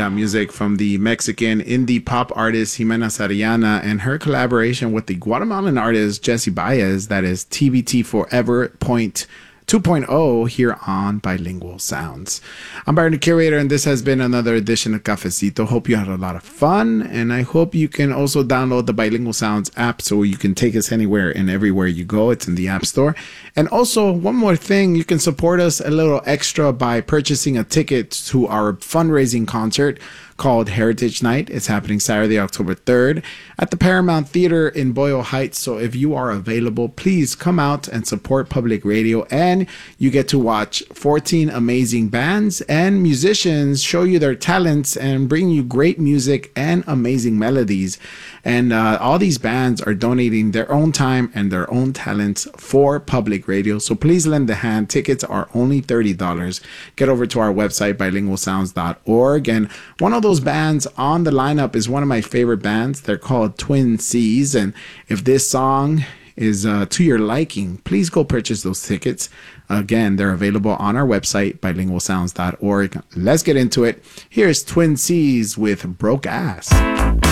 music from the Mexican indie pop artist Jimena Sariana and her collaboration with the Guatemalan artist Jesse Baez, that is TBT Forever Point 2.0 here on Bilingual Sounds. I'm Byron, the curator, and this has been another edition of Cafecito. Hope you had a lot of fun, and I hope you can also download the Bilingual Sounds app so you can take us anywhere and everywhere you go. It's in the App Store. And also, one more thing, you can support us a little extra by purchasing a ticket to our fundraising concert called Heritage Night. It's happening Saturday, October 3rd at the Paramount Theater in Boyle Heights. So if you are available, please come out and support public radio, and you get to watch 14 amazing bands and musicians show you their talents and bring you great music and amazing melodies. And all these bands are donating their own time and their own talents for public radio. So please lend a hand. Tickets are only $30. Get over to our website, bilingualsounds.org. And one of those bands on the lineup is one of my favorite bands. They're called Twin Seas. And if this song is to your liking, please go purchase those tickets. Again, they're available on our website, bilingualsounds.org. Let's get into it. Here's Twin Seas with Broke Ass.